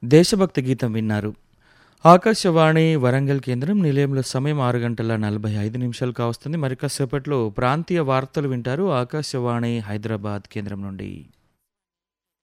దేశభక్తి గీతం విన్నారు. ఆకాశవాణి వరంగల్ కేంద్రం నిలయంలో సమయం 6:45 కావస్తుంది. మరి కాసేపట్లో ప్రాంతీయ వార్తలు వింటారు ఆకాశవాణి హైదరాబాద్ కేంద్రం నుండి.